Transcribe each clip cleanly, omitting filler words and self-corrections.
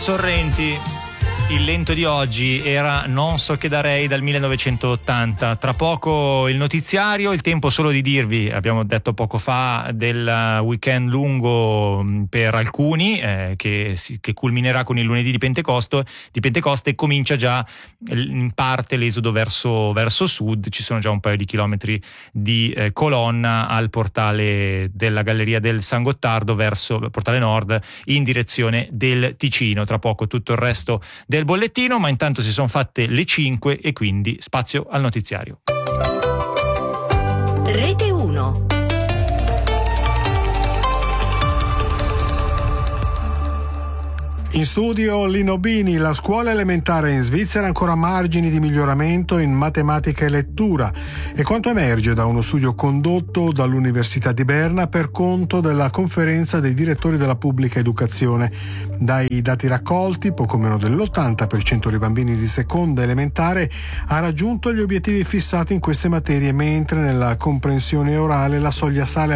Sorrenti. Il lento di oggi era Non so che darei dal 1980. Tra poco il notiziario, il tempo solo di dirvi, abbiamo detto poco fa, del weekend lungo per alcuni che culminerà con il lunedì di Pentecoste e comincia già in parte l'esodo verso sud. Ci sono già un paio di chilometri di colonna al portale della Galleria del San Gottardo verso portale nord in direzione del Ticino. Tra poco tutto il resto del bollettino, ma intanto si sono fatte le 5 e quindi spazio al notiziario. Rete 1. In studio Lino Bini. La scuola elementare in Svizzera ha ancora margini di miglioramento in matematica e lettura, e quanto emerge da uno studio condotto dall'Università di Berna per conto della conferenza dei direttori della pubblica educazione. Dai dati raccolti, poco meno dell'80% dei bambini di seconda elementare ha raggiunto gli obiettivi fissati in queste materie, mentre nella comprensione orale la soglia sale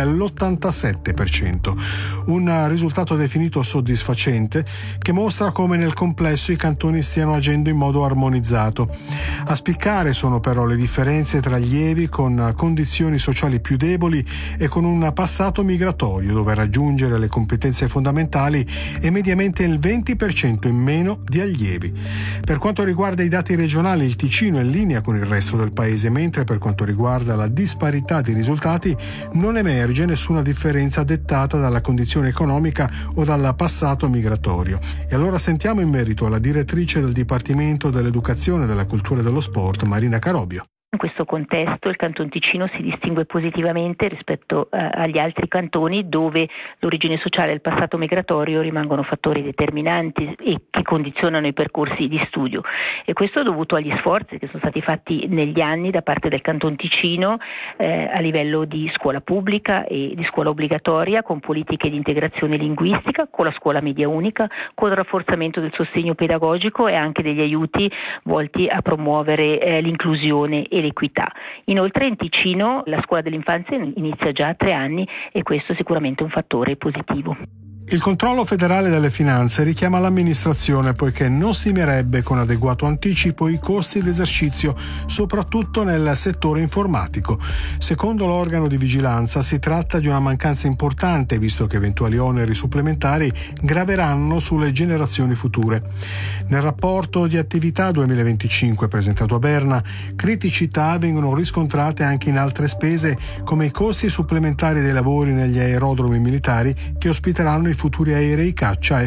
all'87%. Un risultato definito soddisfacente, che mostra come nel complesso i cantoni stiano agendo in modo armonizzato. A spiccare sono però le differenze tra allievi con condizioni sociali più deboli e con un passato migratorio, dove raggiungere le competenze fondamentali è mediamente il 20% in meno di allievi. Per quanto riguarda i dati regionali, il Ticino è in linea con il resto del paese, mentre per quanto riguarda la disparità di risultati non emerge nessuna differenza dettata dalla condizione economica o dal passato migratorio. E allora sentiamo in merito alla direttrice del Dipartimento dell'Educazione, della Cultura e dello Sport, Marina Carobio. In questo contesto il Canton Ticino si distingue positivamente rispetto agli altri cantoni, dove l'origine sociale e il passato migratorio rimangono fattori determinanti e che condizionano i percorsi di studio, e questo è dovuto agli sforzi che sono stati fatti negli anni da parte del Canton Ticino a livello di scuola pubblica e di scuola obbligatoria, con politiche di integrazione linguistica, con la scuola media unica, con il rafforzamento del sostegno pedagogico e anche degli aiuti volti a promuovere l'inclusione e l'equità. Inoltre in Ticino la scuola dell'infanzia inizia già a 3 anni, e questo è sicuramente un fattore positivo. Il controllo federale delle finanze richiama l'amministrazione, poiché non stimerebbe con adeguato anticipo i costi d'esercizio, soprattutto nel settore informatico. Secondo l'organo di vigilanza si tratta di una mancanza importante, visto che eventuali oneri supplementari graveranno sulle generazioni future. Nel rapporto di attività 2025 presentato a Berna, criticità vengono riscontrate anche in altre spese, come i costi supplementari dei lavori negli aerodromi militari che ospiteranno i futuri aerei caccia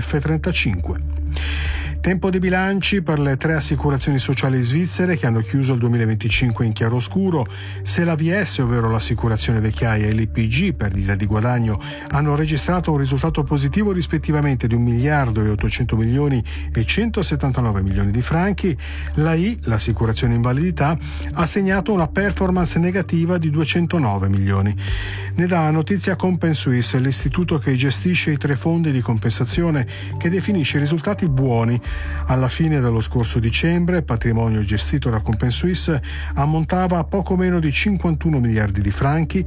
F-35. Tempo di bilanci per le 3 assicurazioni sociali svizzere che hanno chiuso il 2025 in chiaroscuro. Se l'AVS, ovvero l'assicurazione vecchiaia, e l'IPG, perdita di guadagno, hanno registrato un risultato positivo rispettivamente di 1 miliardo e 800 milioni e 179 milioni di franchi, l'AI, l'assicurazione invalidità, ha segnato una performance negativa di 209 milioni. Ne dà notizia Compenswiss, l'istituto che gestisce i 3 fondi di compensazione, che definisce i risultati buoni. Alla fine dello scorso dicembre, il patrimonio gestito da Compenswiss ammontava a poco meno di 51 miliardi di franchi,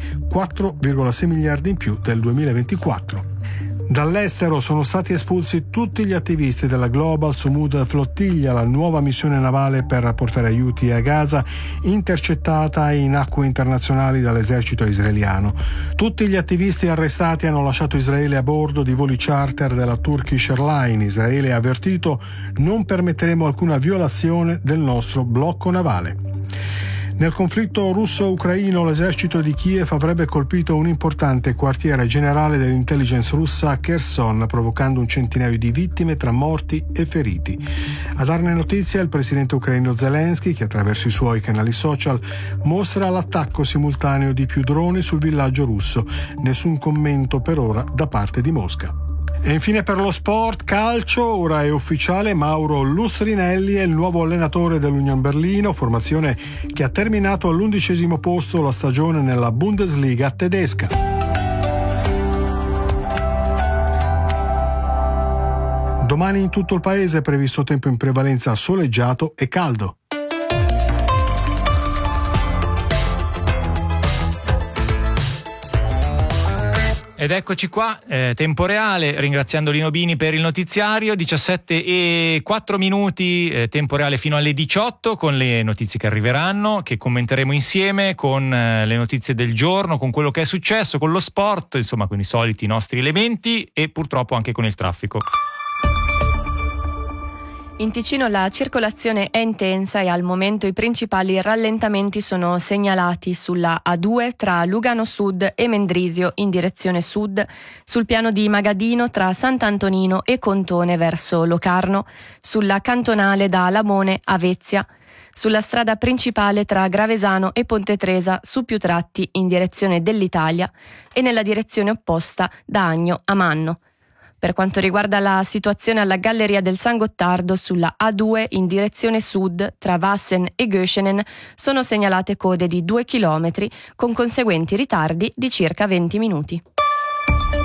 4,6 miliardi in più del 2024. Dall'estero sono stati espulsi tutti gli attivisti della Global Sumud Flottiglia, la nuova missione navale per portare aiuti a Gaza, intercettata in acque internazionali dall'esercito israeliano. Tutti gli attivisti arrestati hanno lasciato Israele a bordo di voli charter della Turkish Airlines. Israele ha avvertito: non permetteremo alcuna violazione del nostro blocco navale. Nel conflitto russo-ucraino l'esercito di Kiev avrebbe colpito un importante quartiere generale dell'intelligence russa a Kherson, provocando un centinaio di vittime tra morti e feriti. A darne notizia il presidente ucraino Zelensky, che attraverso i suoi canali social mostra l'attacco simultaneo di più droni sul villaggio russo. Nessun commento per ora da parte di Mosca. E infine per lo sport, calcio, ora è ufficiale: Mauro Lustrinelli è il nuovo allenatore dell'Union Berlino, formazione che ha terminato all'11° posto la stagione nella Bundesliga tedesca. Domani in tutto il paese è previsto tempo in prevalenza soleggiato e caldo. Ed eccoci qua, tempo reale, ringraziando Lino Bini per il notiziario, 17:04, tempo reale fino alle 18 con le notizie che arriveranno, che commenteremo insieme, con le notizie del giorno, con quello che è successo, con lo sport, insomma con i soliti nostri elementi e purtroppo anche con il traffico. In Ticino la circolazione è intensa e al momento i principali rallentamenti sono segnalati sulla A2 tra Lugano Sud e Mendrisio in direzione sud, sul piano di Magadino tra Sant'Antonino e Contone verso Locarno, sulla cantonale da Lamone a Vezia, sulla strada principale tra Gravesano e Ponte Tresa su più tratti in direzione dell'Italia e nella direzione opposta da Agno a Manno. Per quanto riguarda la situazione alla Galleria del San Gottardo sulla A2 in direzione sud tra Vassen e Göschenen sono segnalate code di 2 chilometri con conseguenti ritardi di circa 20 minuti.